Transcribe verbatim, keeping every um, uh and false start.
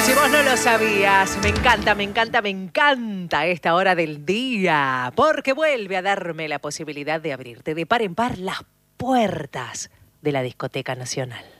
Si vos no lo sabías, me encanta, me encanta, me encanta esta hora del día, porque vuelve a darme la posibilidad de abrirte de par en par las puertas de la Discoteca Nacional.